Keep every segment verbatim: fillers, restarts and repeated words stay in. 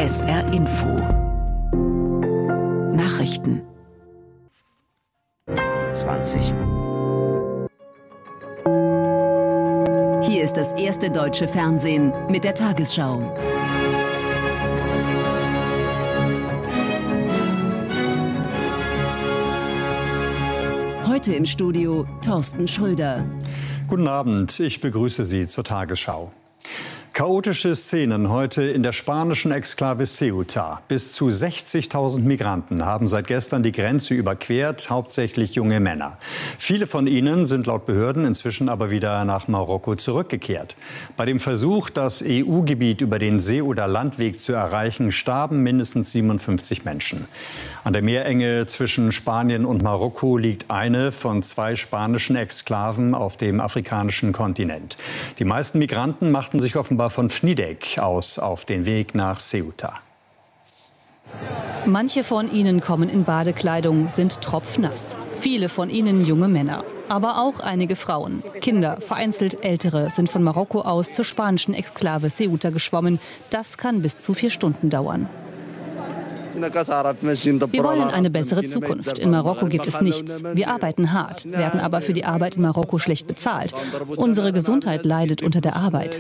S R Info. Nachrichten. zwanzig. Hier ist das erste deutsche Fernsehen mit der Tagesschau. Heute im Studio Thorsten Schröder. Guten Abend, ich begrüße Sie zur Tagesschau. Chaotische Szenen heute in der spanischen Exklave Ceuta. Bis zu sechzigtausend Migranten haben seit gestern die Grenze überquert, hauptsächlich junge Männer. Viele von ihnen sind laut Behörden inzwischen aber wieder nach Marokko zurückgekehrt. Bei dem Versuch, das E U-Gebiet über den Ceuta-Landweg zu erreichen, starben mindestens siebenundfünfzig Menschen. An der Meerenge zwischen Spanien und Marokko liegt eine von zwei spanischen Exklaven auf dem afrikanischen Kontinent. Die meisten Migranten machten sich offenbar von Fnidek aus auf den Weg nach Ceuta. Manche von ihnen kommen in Badekleidung, sind tropfnass. Viele von ihnen junge Männer, aber auch einige Frauen. Kinder, vereinzelt Ältere, sind von Marokko aus zur spanischen Exklave Ceuta geschwommen. Das kann bis zu vier Stunden dauern. Wir wollen eine bessere Zukunft. In Marokko gibt es nichts. Wir arbeiten hart, werden aber für die Arbeit in Marokko schlecht bezahlt. Unsere Gesundheit leidet unter der Arbeit.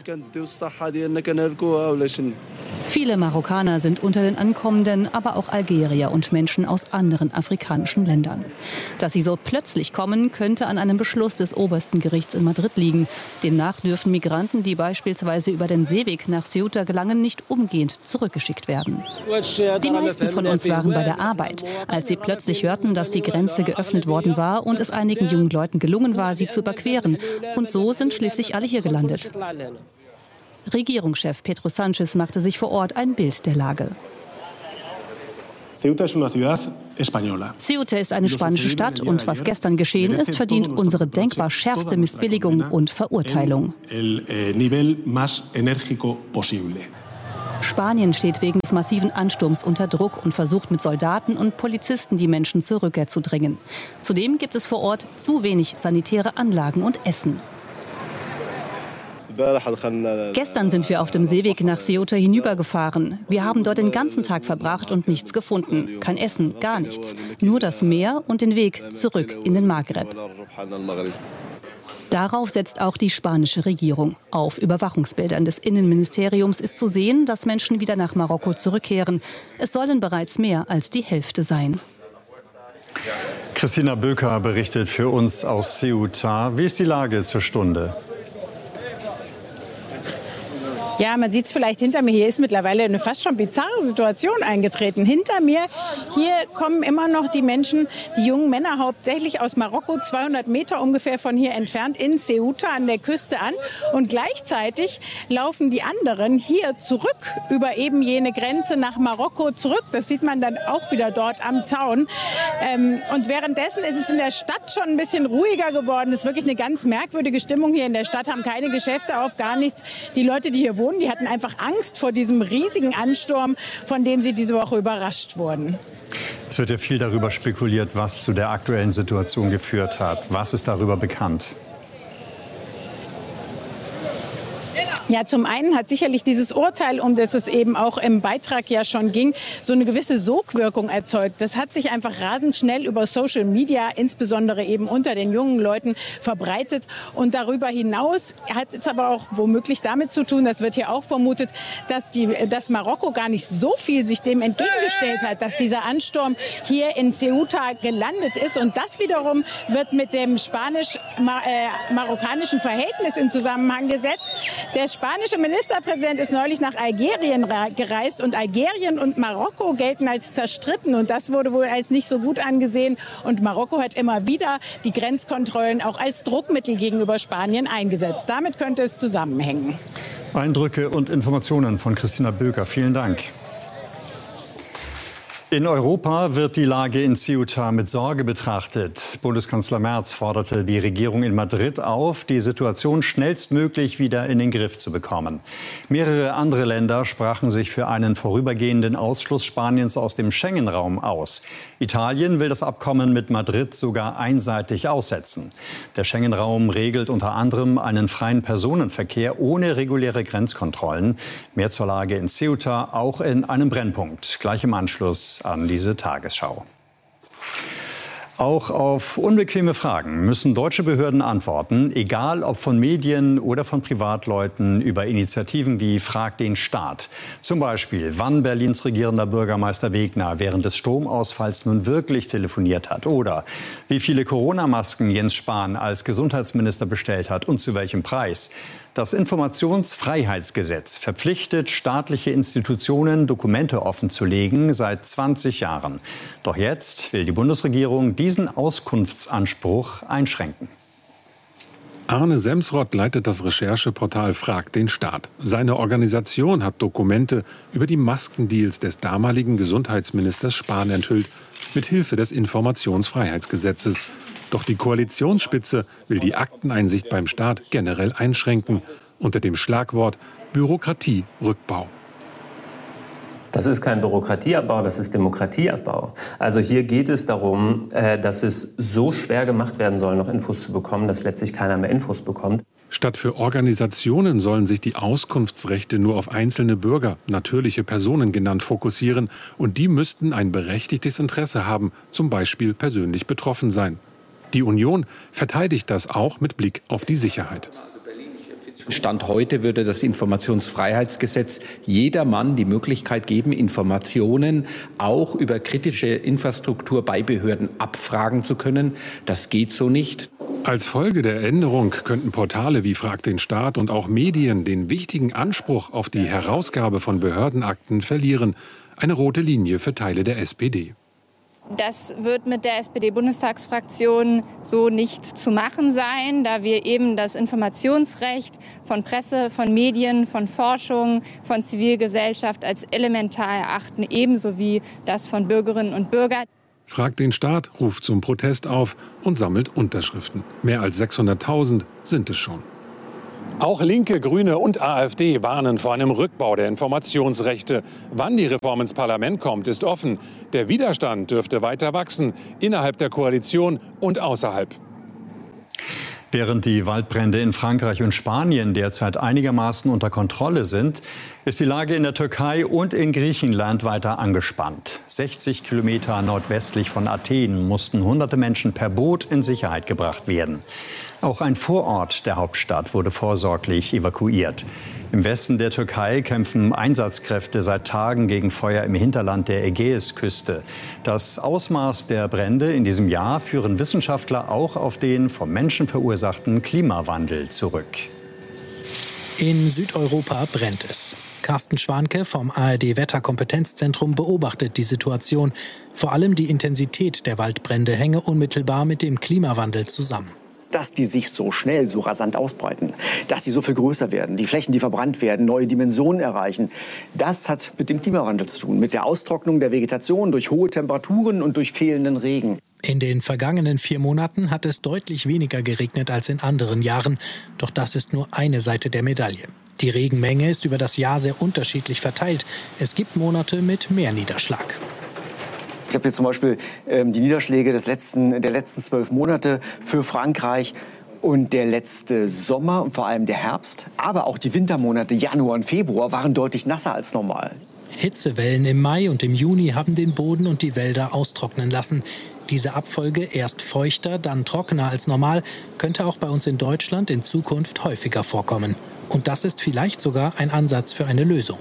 Viele Marokkaner sind unter den Ankommenden, aber auch Algerier und Menschen aus anderen afrikanischen Ländern. Dass sie so plötzlich kommen, könnte an einem Beschluss des obersten Gerichts in Madrid liegen. Demnach dürfen Migranten, die beispielsweise über den Seeweg nach Ceuta gelangen, nicht umgehend zurückgeschickt werden. Die meisten von uns waren bei der Arbeit, als sie plötzlich hörten, dass die Grenze geöffnet worden war und es einigen jungen Leuten gelungen war, sie zu überqueren. Und so sind schließlich alle hier gelandet. Regierungschef Pedro Sánchez machte sich vor Ort ein Bild der Lage. Ceuta ist eine spanische Stadt und was gestern geschehen ist, verdient unsere denkbar schärfste Missbilligung und Verurteilung. Spanien steht wegen des massiven Ansturms unter Druck und versucht mit Soldaten und Polizisten die Menschen zur Rückkehr zu drängen. Zudem gibt es vor Ort zu wenig sanitäre Anlagen und Essen. Gestern sind wir auf dem Seeweg nach Ceuta hinübergefahren. Wir haben dort den ganzen Tag verbracht und nichts gefunden. Kein Essen, gar nichts. Nur das Meer und den Weg zurück in den Maghreb. Darauf setzt auch die spanische Regierung. Auf Überwachungsbildern des Innenministeriums ist zu sehen, dass Menschen wieder nach Marokko zurückkehren. Es sollen bereits mehr als die Hälfte sein. Christina Böker berichtet für uns aus Ceuta. Wie ist die Lage zur Stunde? Ja, man sieht es vielleicht hinter mir, hier ist mittlerweile eine fast schon bizarre Situation eingetreten. Hinter mir, hier kommen immer noch die Menschen, die jungen Männer hauptsächlich aus Marokko, zweihundert Meter ungefähr von hier entfernt, in Ceuta an der Küste an. Und gleichzeitig laufen die anderen hier zurück über eben jene Grenze nach Marokko zurück. Das sieht man dann auch wieder dort am Zaun. Ähm, und währenddessen ist es in der Stadt schon ein bisschen ruhiger geworden. Es ist wirklich eine ganz merkwürdige Stimmung hier in der Stadt, haben keine Geschäfte auf, gar nichts. Die Leute, die hier wohnen, die hatten einfach Angst vor diesem riesigen Ansturm, von dem sie diese Woche überrascht wurden. Es wird ja viel darüber spekuliert, was zu der aktuellen Situation geführt hat. Was ist darüber bekannt? Ja, zum einen hat sicherlich dieses Urteil, um das es eben auch im Beitrag ja schon ging, so eine gewisse Sogwirkung erzeugt. Das hat sich einfach rasend schnell über Social Media, insbesondere eben unter den jungen Leuten, verbreitet. Und darüber hinaus hat es aber auch womöglich damit zu tun, das wird hier auch vermutet, dass, die, dass Marokko gar nicht so viel sich dem entgegengestellt hat, dass dieser Ansturm hier in Ceuta gelandet ist. Und das wiederum wird mit dem spanisch-marokkanischen Verhältnis in Zusammenhang gesetzt. Der Der spanische Ministerpräsident ist neulich nach Algerien gereist und Algerien und Marokko gelten als zerstritten und das wurde wohl als nicht so gut angesehen und Marokko hat immer wieder die Grenzkontrollen auch als Druckmittel gegenüber Spanien eingesetzt. Damit könnte es zusammenhängen. Eindrücke und Informationen von Christina Böker. Vielen Dank. In Europa wird die Lage in Ceuta mit Sorge betrachtet. Bundeskanzler Merz forderte die Regierung in Madrid auf, die Situation schnellstmöglich wieder in den Griff zu bekommen. Mehrere andere Länder sprachen sich für einen vorübergehenden Ausschluss Spaniens aus dem Schengen-Raum aus. Italien will das Abkommen mit Madrid sogar einseitig aussetzen. Der Schengen-Raum regelt unter anderem einen freien Personenverkehr ohne reguläre Grenzkontrollen. Mehr zur Lage in Ceuta, auch in einem Brennpunkt. Gleich im Anschluss an diese Tagesschau. Auch auf unbequeme Fragen müssen deutsche Behörden antworten, egal ob von Medien oder von Privatleuten, über Initiativen wie Frag den Staat. Zum Beispiel, wann Berlins regierender Bürgermeister Wegner während des Stromausfalls nun wirklich telefoniert hat oder wie viele Corona-Masken Jens Spahn als Gesundheitsminister bestellt hat und zu welchem Preis. Das Informationsfreiheitsgesetz verpflichtet staatliche Institutionen, Dokumente offenzulegen, seit zwanzig Jahren. Doch jetzt will die Bundesregierung diesen Auskunftsanspruch einschränken. Arne Semsrott leitet das Rechercheportal Frag den Staat. Seine Organisation hat Dokumente über die Maskendeals des damaligen Gesundheitsministers Spahn enthüllt, mit Hilfe des Informationsfreiheitsgesetzes. Doch die Koalitionsspitze will die Akteneinsicht beim Staat generell einschränken, unter dem Schlagwort Bürokratierückbau. Das ist kein Bürokratieabbau, das ist Demokratieabbau. Also hier geht es darum, dass es so schwer gemacht werden soll, noch Infos zu bekommen, dass letztlich keiner mehr Infos bekommt. Statt für Organisationen sollen sich die Auskunftsrechte nur auf einzelne Bürger, natürliche Personen genannt, fokussieren. Und die müssten ein berechtigtes Interesse haben, zum Beispiel persönlich betroffen sein. Die Union verteidigt das auch mit Blick auf die Sicherheit. Stand heute würde das Informationsfreiheitsgesetz jedermann die Möglichkeit geben, Informationen auch über kritische Infrastruktur bei Behörden abfragen zu können. Das geht so nicht. Als Folge der Änderung könnten Portale wie Frag den Staat und auch Medien den wichtigen Anspruch auf die Herausgabe von Behördenakten verlieren. Eine rote Linie für Teile der S P D. Das wird mit der S P D-Bundestagsfraktion so nicht zu machen sein, da wir eben das Informationsrecht von Presse, von Medien, von Forschung, von Zivilgesellschaft als elementar erachten, ebenso wie das von Bürgerinnen und Bürgern. Frag den Staat ruft zum Protest auf und sammelt Unterschriften. Mehr als sechshunderttausend sind es schon. Auch Linke, Grüne und AfD warnen vor einem Rückbau der Informationsrechte. Wann die Reform ins Parlament kommt, ist offen. Der Widerstand dürfte weiter wachsen, innerhalb der Koalition und außerhalb. Während die Waldbrände in Frankreich und Spanien derzeit einigermaßen unter Kontrolle sind, ist die Lage in der Türkei und in Griechenland weiter angespannt. sechzig Kilometer nordwestlich von Athen mussten hunderte Menschen per Boot in Sicherheit gebracht werden. Auch ein Vorort der Hauptstadt wurde vorsorglich evakuiert. Im Westen der Türkei kämpfen Einsatzkräfte seit Tagen gegen Feuer im Hinterland der Ägäisküste. Das Ausmaß der Brände in diesem Jahr führen Wissenschaftler auch auf den vom Menschen verursachten Klimawandel zurück. In Südeuropa brennt es. Carsten Schwanke vom A R D-Wetterkompetenzzentrum beobachtet die Situation. Vor allem die Intensität der Waldbrände hänge unmittelbar mit dem Klimawandel zusammen. Dass die sich so schnell, so rasant ausbreiten, dass die so viel größer werden, die Flächen, die verbrannt werden, neue Dimensionen erreichen, das hat mit dem Klimawandel zu tun, mit der Austrocknung der Vegetation durch hohe Temperaturen und durch fehlenden Regen. In den vergangenen vier Monaten hat es deutlich weniger geregnet als in anderen Jahren. Doch das ist nur eine Seite der Medaille. Die Regenmenge ist über das Jahr sehr unterschiedlich verteilt. Es gibt Monate mit mehr Niederschlag. Ich habe hier zum Beispiel ähm, die Niederschläge des letzten, der letzten zwölf Monate für Frankreich und der letzte Sommer und vor allem der Herbst. Aber auch die Wintermonate Januar und Februar waren deutlich nasser als normal. Hitzewellen im Mai und im Juni haben den Boden und die Wälder austrocknen lassen. Diese Abfolge, erst feuchter, dann trockener als normal, könnte auch bei uns in Deutschland in Zukunft häufiger vorkommen. Und das ist vielleicht sogar ein Ansatz für eine Lösung.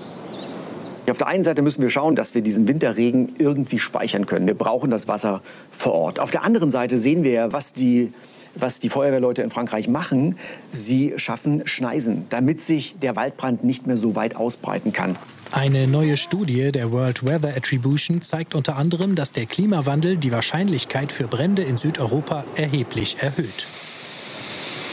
Auf der einen Seite müssen wir schauen, dass wir diesen Winterregen irgendwie speichern können. Wir brauchen das Wasser vor Ort. Auf der anderen Seite sehen wir ja, was die, was die Feuerwehrleute in Frankreich machen. Sie schaffen Schneisen, damit sich der Waldbrand nicht mehr so weit ausbreiten kann. Eine neue Studie der World Weather Attribution zeigt unter anderem, dass der Klimawandel die Wahrscheinlichkeit für Brände in Südeuropa erheblich erhöht.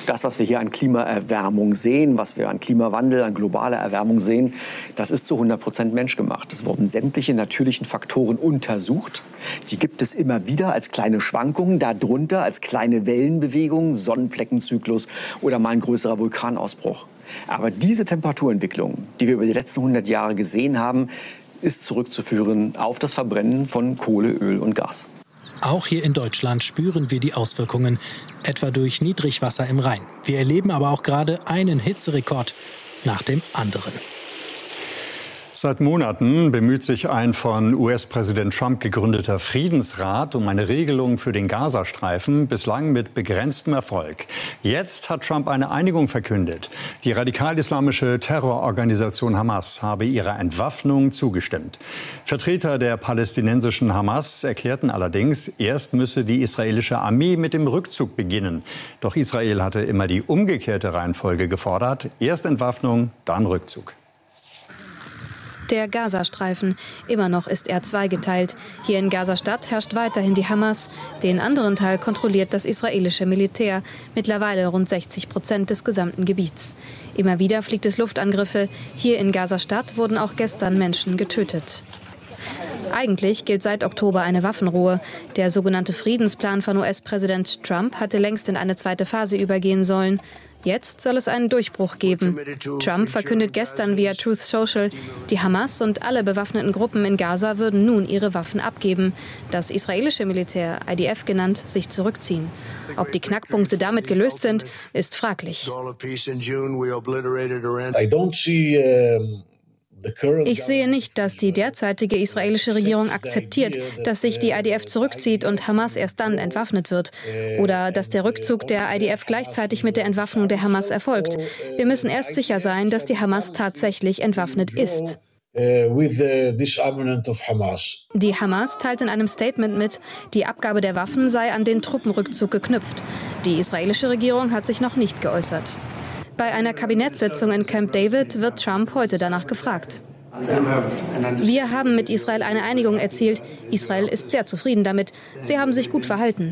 Das, was wir hier an Klimaerwärmung sehen, was wir an Klimawandel, an globaler Erwärmung sehen, das ist zu hundert Prozent menschgemacht. Es wurden sämtliche natürlichen Faktoren untersucht. Die gibt es immer wieder als kleine Schwankungen, darunter als kleine Wellenbewegungen, Sonnenfleckenzyklus oder mal ein größerer Vulkanausbruch. Aber diese Temperaturentwicklung, die wir über die letzten hundert Jahre gesehen haben, ist zurückzuführen auf das Verbrennen von Kohle, Öl und Gas. Auch hier in Deutschland spüren wir die Auswirkungen, etwa durch Niedrigwasser im Rhein. Wir erleben aber auch gerade einen Hitzerekord nach dem anderen. Seit Monaten bemüht sich ein von U S-Präsident Trump gegründeter Friedensrat um eine Regelung für den Gazastreifen, bislang mit begrenztem Erfolg. Jetzt hat Trump eine Einigung verkündet. Die radikal-islamische Terrororganisation Hamas habe ihrer Entwaffnung zugestimmt. Vertreter der palästinensischen Hamas erklärten allerdings, erst müsse die israelische Armee mit dem Rückzug beginnen. Doch Israel hatte immer die umgekehrte Reihenfolge gefordert. Erst Entwaffnung, dann Rückzug. Der Gazastreifen. Immer noch ist er zweigeteilt. Hier in Gaza-Stadt herrscht weiterhin die Hamas. Den anderen Teil kontrolliert das israelische Militär. Mittlerweile rund sechzig Prozent des gesamten Gebiets. Immer wieder fliegt es Luftangriffe. Hier in Gaza-Stadt wurden auch gestern Menschen getötet. Eigentlich gilt seit Oktober eine Waffenruhe. Der sogenannte Friedensplan von U S-Präsident Trump hatte längst in eine zweite Phase übergehen sollen. Jetzt soll es einen Durchbruch geben. Trump verkündet gestern via Truth Social, die Hamas und alle bewaffneten Gruppen in Gaza würden nun ihre Waffen abgeben. Das israelische Militär, I D F genannt, sich zurückziehen. Ob die Knackpunkte damit gelöst sind, ist fraglich. Ich sehe nicht, dass die derzeitige israelische Regierung akzeptiert, dass sich die I D F zurückzieht und Hamas erst dann entwaffnet wird. Oder dass der Rückzug der I D F gleichzeitig mit der Entwaffnung der Hamas erfolgt. Wir müssen erst sicher sein, dass die Hamas tatsächlich entwaffnet ist. Die Hamas teilt in einem Statement mit, die Abgabe der Waffen sei an den Truppenrückzug geknüpft. Die israelische Regierung hat sich noch nicht geäußert. Bei einer Kabinettssitzung in Camp David wird Trump heute danach gefragt. Wir haben mit Israel eine Einigung erzielt. Israel ist sehr zufrieden damit. Sie haben sich gut verhalten.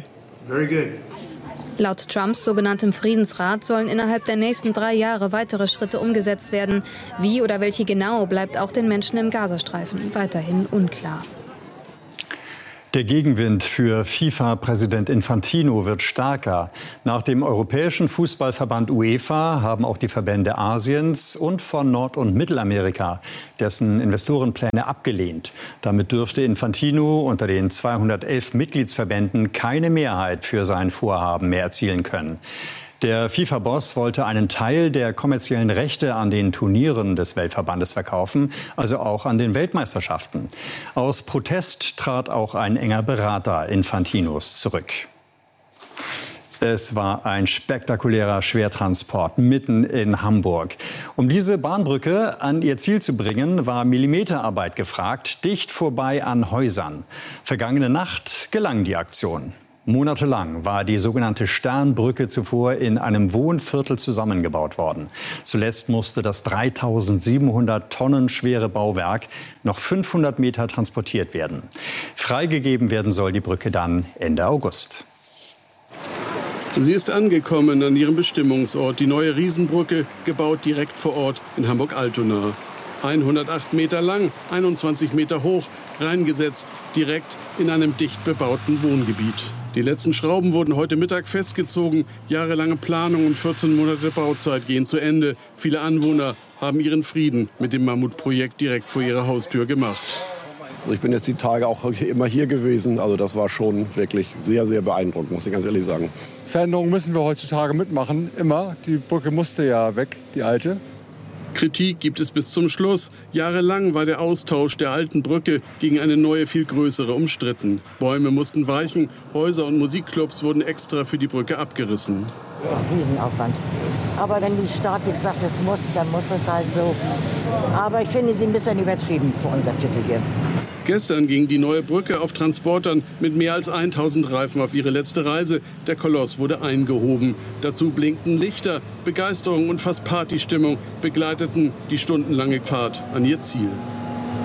Laut Trumps sogenanntem Friedensrat sollen innerhalb der nächsten drei Jahre weitere Schritte umgesetzt werden. Wie oder welche genau, bleibt auch den Menschen im Gazastreifen weiterhin unklar. Der Gegenwind für FIFA-Präsident Infantino wird stärker. Nach dem Europäischen Fußballverband UEFA haben auch die Verbände Asiens und von Nord- und Mittelamerika dessen Investorenpläne abgelehnt. Damit dürfte Infantino unter den zweihundertelf Mitgliedsverbänden keine Mehrheit für sein Vorhaben mehr erzielen können. Der FIFA-Boss wollte einen Teil der kommerziellen Rechte an den Turnieren des Weltverbandes verkaufen, also auch an den Weltmeisterschaften. Aus Protest trat auch ein enger Berater Infantinos zurück. Es war ein spektakulärer Schwertransport mitten in Hamburg. Um diese Bahnbrücke an ihr Ziel zu bringen, war Millimeterarbeit gefragt, dicht vorbei an Häusern. Vergangene Nacht gelang die Aktion. Monatelang war die sogenannte Sternbrücke zuvor in einem Wohnviertel zusammengebaut worden. Zuletzt musste das dreitausendsiebenhundert Tonnen schwere Bauwerk noch fünfhundert Meter transportiert werden. Freigegeben werden soll die Brücke dann Ende August. Sie ist angekommen an ihrem Bestimmungsort, die neue Riesenbrücke, gebaut direkt vor Ort in Hamburg-Altona. hundertacht Meter lang, einundzwanzig Meter hoch, reingesetzt, direkt in einem dicht bebauten Wohngebiet. Die letzten Schrauben wurden heute Mittag festgezogen. Jahrelange Planung und vierzehn Monate Bauzeit gehen zu Ende. Viele Anwohner haben ihren Frieden mit dem Mammutprojekt direkt vor ihrer Haustür gemacht. Also ich bin jetzt die Tage auch immer hier gewesen. Also das war schon wirklich sehr, sehr beeindruckend, muss ich ganz ehrlich sagen. Veränderungen müssen wir heutzutage mitmachen, immer. Die Brücke musste ja weg, die alte. Kritik gibt es bis zum Schluss. Jahrelang war der Austausch der alten Brücke gegen eine neue, viel größere umstritten. Bäume mussten weichen, Häuser und Musikclubs wurden extra für die Brücke abgerissen. Ja, Riesenaufwand. Aber wenn die Statik sagt, es muss, dann muss das halt so. Aber ich finde sie ein bisschen übertrieben für unser Viertel hier. Gestern ging die neue Brücke auf Transportern mit mehr als tausend Reifen auf ihre letzte Reise. Der Koloss wurde eingehoben. Dazu blinkten Lichter. Begeisterung und fast Partystimmung begleiteten die stundenlange Fahrt an ihr Ziel.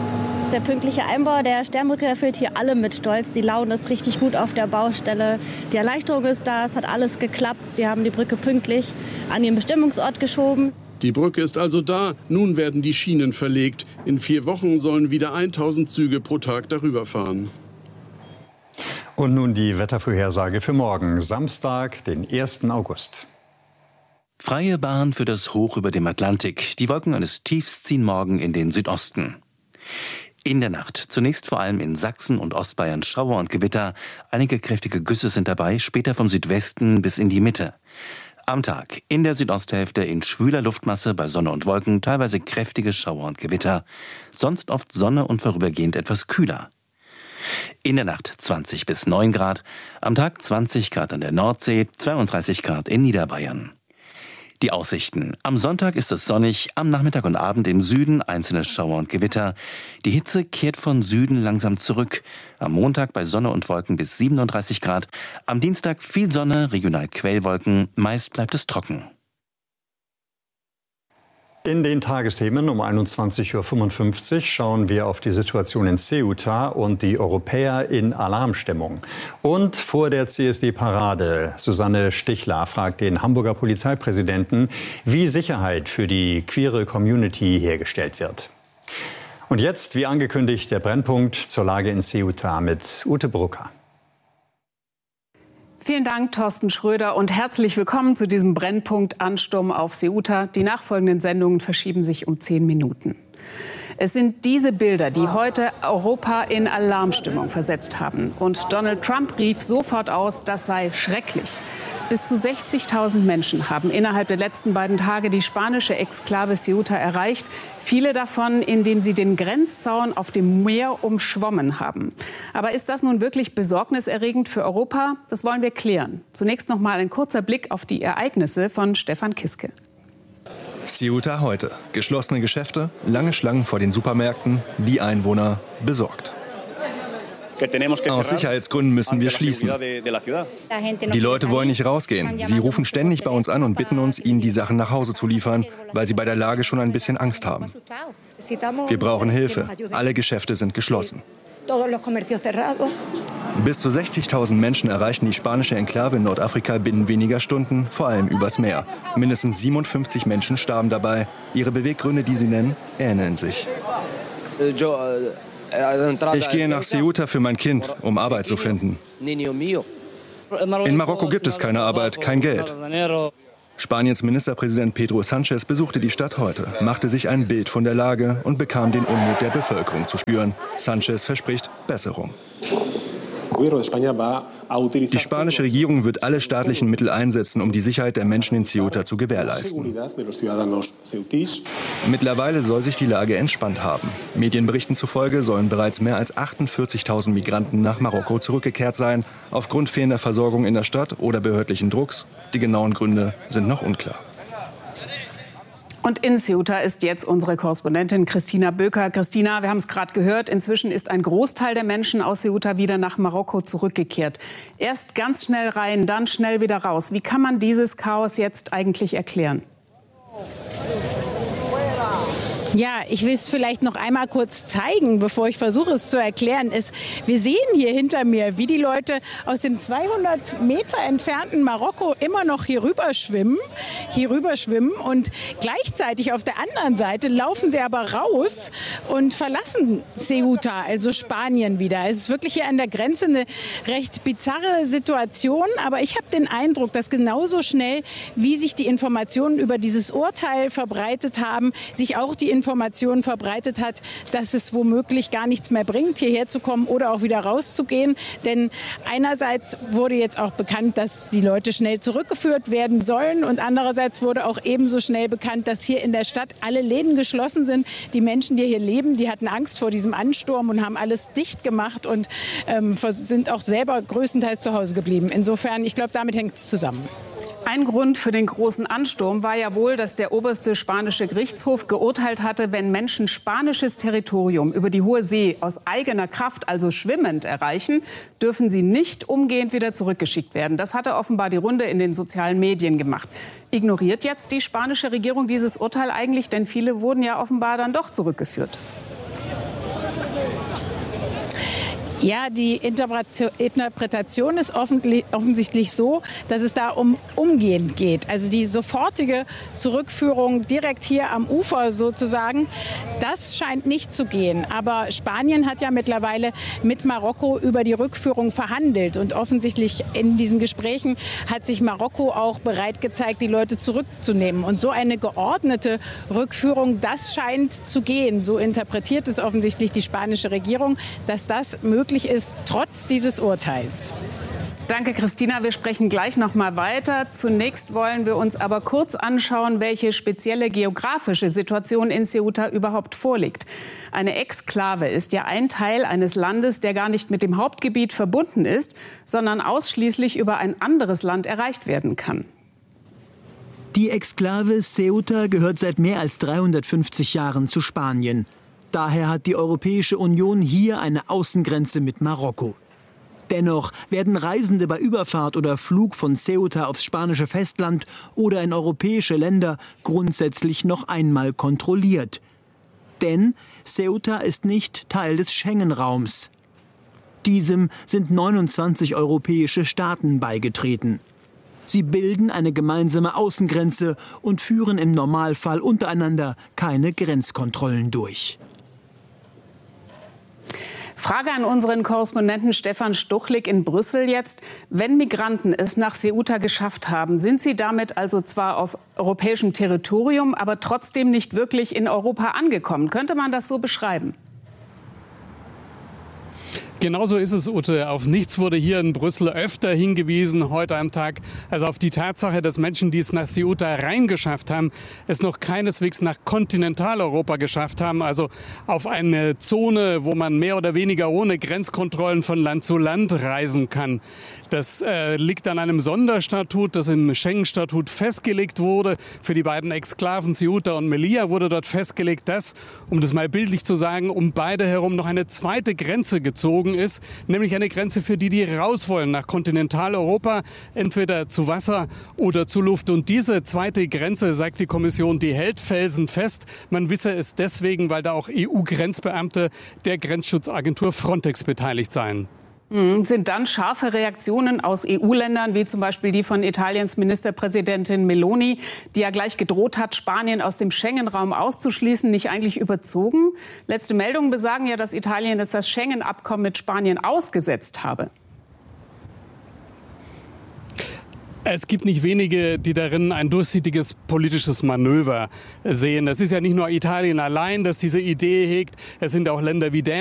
Der pünktliche Einbau der Sternbrücke erfüllt hier alle mit Stolz. Die Laune ist richtig gut auf der Baustelle. Die Erleichterung ist da, es hat alles geklappt. Wir haben die Brücke pünktlich an ihren Bestimmungsort geschoben. Die Brücke ist also da. Nun werden die Schienen verlegt. In vier Wochen sollen wieder tausend Züge pro Tag darüber fahren. Und nun die Wettervorhersage für morgen, Samstag, den ersten August. Freie Bahn für das Hoch über dem Atlantik. Die Wolken eines Tiefs ziehen morgen in den Südosten. In der Nacht zunächst vor allem in Sachsen und Ostbayern Schauer und Gewitter. Einige kräftige Güsse sind dabei, später vom Südwesten bis in die Mitte. Am Tag in der Südosthälfte in schwüler Luftmasse bei Sonne und Wolken teilweise kräftige Schauer und Gewitter. Sonst oft Sonne und vorübergehend etwas kühler. In der Nacht zwanzig bis neun Grad, am Tag zwanzig Grad an der Nordsee, zweiunddreißig Grad in Niederbayern. Die Aussichten. Am Sonntag ist es sonnig, am Nachmittag und Abend im Süden einzelne Schauer und Gewitter. Die Hitze kehrt von Süden langsam zurück. Am Montag bei Sonne und Wolken bis siebenunddreißig Grad. Am Dienstag viel Sonne, regional Quellwolken. Meist bleibt es trocken. In den Tagesthemen um einundzwanzig Uhr fünfundfünfzig schauen wir auf die Situation in Ceuta und die Europäer in Alarmstimmung. Und vor der C S D-Parade, Susanne Stichler fragt den Hamburger Polizeipräsidenten, wie Sicherheit für die queere Community hergestellt wird. Und jetzt, wie angekündigt, der Brennpunkt zur Lage in Ceuta mit Ute Brucker. Vielen Dank, Thorsten Schröder, und herzlich willkommen zu diesem Brennpunkt Ansturm auf Ceuta. Die nachfolgenden Sendungen verschieben sich um zehn Minuten. Es sind diese Bilder, die heute Europa in Alarmstimmung versetzt haben. Und Donald Trump rief sofort aus, das sei schrecklich. Bis zu sechzigtausend Menschen haben innerhalb der letzten beiden Tage die spanische Exklave Ceuta erreicht. Viele davon, indem sie den Grenzzaun auf dem Meer umschwommen haben. Aber ist das nun wirklich besorgniserregend für Europa? Das wollen wir klären. Zunächst noch mal ein kurzer Blick auf die Ereignisse von Stefan Kiske. Ceuta heute. Geschlossene Geschäfte, lange Schlangen vor den Supermärkten, die Einwohner besorgt. Aus Sicherheitsgründen müssen wir schließen. Die Leute wollen nicht rausgehen. Sie rufen ständig bei uns an und bitten uns, ihnen die Sachen nach Hause zu liefern, weil sie bei der Lage schon ein bisschen Angst haben. Wir brauchen Hilfe. Alle Geschäfte sind geschlossen. Bis zu sechzigtausend Menschen erreichen die spanische Enklave in Nordafrika binnen weniger Stunden, vor allem übers Meer. Mindestens siebenundfünfzig Menschen starben dabei. Ihre Beweggründe, die sie nennen, ähneln sich. Ich gehe nach Ceuta für mein Kind, um Arbeit zu finden. In Marokko gibt es keine Arbeit, kein Geld. Spaniens Ministerpräsident Pedro Sánchez besuchte die Stadt heute, machte sich ein Bild von der Lage und bekam den Unmut der Bevölkerung zu spüren. Sánchez verspricht Besserung. Die spanische Regierung wird alle staatlichen Mittel einsetzen, um die Sicherheit der Menschen in Ceuta zu gewährleisten. Mittlerweile soll sich die Lage entspannt haben. Medienberichten zufolge sollen bereits mehr als achtundvierzigtausend Migranten nach Marokko zurückgekehrt sein, aufgrund fehlender Versorgung in der Stadt oder behördlichen Drucks. Die genauen Gründe sind noch unklar. Und in Ceuta ist jetzt unsere Korrespondentin Christina Böker. Christina, wir haben es gerade gehört, inzwischen ist ein Großteil der Menschen aus Ceuta wieder nach Marokko zurückgekehrt. Erst ganz schnell rein, dann schnell wieder raus. Wie kann man dieses Chaos jetzt eigentlich erklären? Ja, ich will es vielleicht noch einmal kurz zeigen, bevor ich versuche es zu erklären. Es, wir sehen hier hinter mir, wie die Leute aus dem zweihundert Meter entfernten Marokko immer noch hier rüber schwimmen, hier rüber schwimmen und gleichzeitig auf der anderen Seite laufen sie aber raus und verlassen Ceuta, also Spanien wieder. Es ist wirklich hier an der Grenze eine recht bizarre Situation, aber ich habe den Eindruck, dass genauso schnell, wie sich die Informationen über dieses Urteil verbreitet haben, sich auch die Information verbreitet hat, dass es womöglich gar nichts mehr bringt, hierher zu kommen oder auch wieder rauszugehen. Denn einerseits wurde jetzt auch bekannt, dass die Leute schnell zurückgeführt werden sollen und andererseits wurde auch ebenso schnell bekannt, dass hier in der Stadt alle Läden geschlossen sind. Die Menschen, die hier leben, die hatten Angst vor diesem Ansturm und haben alles dicht gemacht und ähm, sind auch selber größtenteils zu Hause geblieben. Insofern, ich glaube, damit hängt es zusammen. Ein Grund für den großen Ansturm war ja wohl, dass der oberste spanische Gerichtshof geurteilt hatte, wenn Menschen spanisches Territorium über die Hohe See aus eigener Kraft, also schwimmend, erreichen, dürfen sie nicht umgehend wieder zurückgeschickt werden. Das hatte offenbar die Runde in den sozialen Medien gemacht. Ignoriert jetzt die spanische Regierung dieses Urteil eigentlich? Denn viele wurden ja offenbar dann doch zurückgeführt. Ja, die Interpretation ist offensichtlich so, dass es da um umgehend geht. Also die sofortige Zurückführung direkt hier am Ufer sozusagen, das scheint nicht zu gehen. Aber Spanien hat ja mittlerweile mit Marokko über die Rückführung verhandelt. Und offensichtlich in diesen Gesprächen hat sich Marokko auch bereit gezeigt, die Leute zurückzunehmen. Und so eine geordnete Rückführung, das scheint zu gehen. So interpretiert es offensichtlich die spanische Regierung, dass das möglich ist, trotz dieses Urteils. Danke, Christina. Wir sprechen gleich noch mal weiter. Zunächst wollen wir uns aber kurz anschauen, welche spezielle geografische Situation in Ceuta überhaupt vorliegt. Eine Exklave ist ja ein Teil eines Landes, der gar nicht mit dem Hauptgebiet verbunden ist, sondern ausschließlich über ein anderes Land erreicht werden kann. Die Exklave Ceuta gehört seit mehr als dreihundertfünfzig Jahren zu Spanien. Daher hat die Europäische Union hier eine Außengrenze mit Marokko. Dennoch werden Reisende bei Überfahrt oder Flug von Ceuta aufs spanische Festland oder in europäische Länder grundsätzlich noch einmal kontrolliert. Denn Ceuta ist nicht Teil des Schengen-Raums. Diesem sind neunundzwanzig europäische Staaten beigetreten. Sie bilden eine gemeinsame Außengrenze und führen im Normalfall untereinander keine Grenzkontrollen durch. Frage an unseren Korrespondenten Stefan Stuchlik in Brüssel jetzt. Wenn Migranten es nach Ceuta geschafft haben, sind sie damit also zwar auf europäischem Territorium, aber trotzdem nicht wirklich in Europa angekommen. Könnte man das so beschreiben? Genauso ist es, Ute. Auf nichts wurde hier in Brüssel öfter hingewiesen heute am Tag, also auf die Tatsache, dass Menschen, die es nach Ceuta reingeschafft haben, es noch keineswegs nach Kontinentaleuropa geschafft haben, also auf eine Zone, wo man mehr oder weniger ohne Grenzkontrollen von Land zu Land reisen kann. Das äh, liegt an einem Sonderstatut, das im Schengen-Statut festgelegt wurde. Für die beiden Exklaven Ceuta und Melilla wurde dort festgelegt, dass, um das mal bildlich zu sagen, um beide herum noch eine zweite Grenze gezogen ist, nämlich eine Grenze für die, die raus wollen nach Kontinentaleuropa, entweder zu Wasser oder zu Luft. Und diese zweite Grenze, sagt die Kommission, die hält felsenfest. Man wisse es deswegen, weil da auch E U-Grenzbeamte der Grenzschutzagentur Frontex beteiligt seien. Sind dann scharfe Reaktionen aus E U-Ländern, wie zum Beispiel die von Italiens Ministerpräsidentin Meloni, die ja gleich gedroht hat, Spanien aus dem Schengen-Raum auszuschließen, nicht eigentlich überzogen? Letzte Meldungen besagen ja, dass Italien jetzt das Schengen-Abkommen mit Spanien ausgesetzt habe. Es gibt nicht wenige, die darin ein durchsichtiges politisches Manöver sehen. Es ist ja nicht nur Italien allein, das diese Idee hegt. Es sind auch Länder wie Dänemark